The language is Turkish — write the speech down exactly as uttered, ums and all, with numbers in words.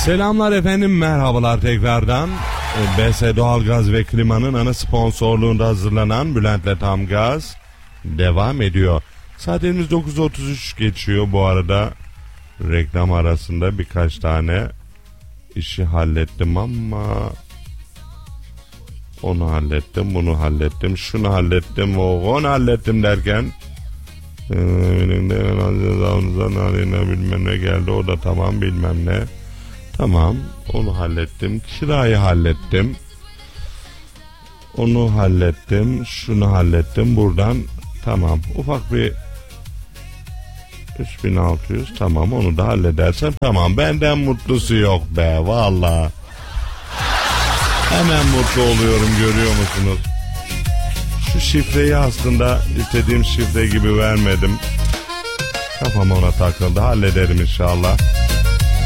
Selamlar efendim, merhabalar tekrardan. B S Doğalgaz ve Klima'nın ana sponsorluğunda hazırlanan Bülent'le Tam Gaz devam ediyor. Saatimiz dokuz otuz üç geçiyor. Bu arada reklam arasında birkaç tane işi hallettim ama onu hallettim, bunu hallettim, şunu hallettim, onu hallettim derken bilmem ne geldi, o da tamam bilmem ne. Tamam, onu hallettim. Kirayı hallettim. Onu hallettim. Şunu hallettim. Buradan tamam. Ufak bir üç bin altı yüz, tamam, onu da halledersem tamam. Benden mutlusu yok be vallahi. Hemen mutlu oluyorum, görüyor musunuz? Şu şifreyi aslında istediğim şifre gibi vermedim. Kafam ona takıldı. Hallederim inşallah.